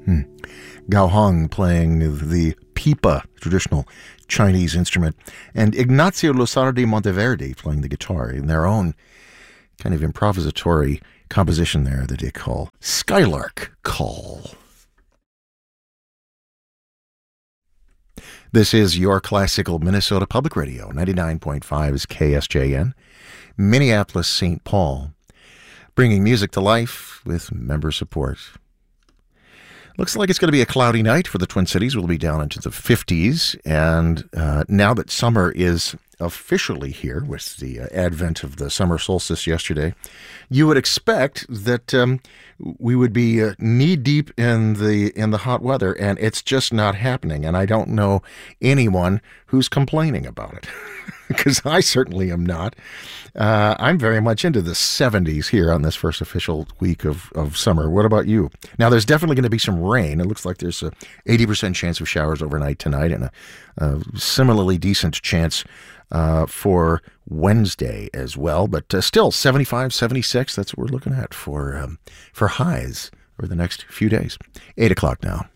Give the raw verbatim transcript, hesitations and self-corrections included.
Hmm. Gao Hong playing the pipa, traditional Chinese instrument, and Ignacio Losardi Monteverde playing the guitar in their own kind of improvisatory composition there that they call Skylark Call. This is your classical Minnesota Public Radio. ninety-nine point five is K S J N, Minneapolis, Saint Paul, bringing music to life with member support. Looks like it's going to be a cloudy night for the Twin Cities. We'll be down into the fifties. And uh, now that summer is officially here with the uh, advent of the summer solstice yesterday, you would expect that um, we would be uh, knee-deep in the in the hot weather, and it's just not happening. And I don't know anyone who's complaining about it, because I certainly am not. Uh, I'm very much into the seventies here on this first official week of, of summer. What about you? Now, there's definitely going to be some rain. It looks like there's a eighty percent chance of showers overnight tonight, and a, a similarly decent chance uh, for Wednesday as well. But uh, still, seventy-five, seventy-six, that's what we're looking at for um, for highs over the next few days. Eight o'clock now.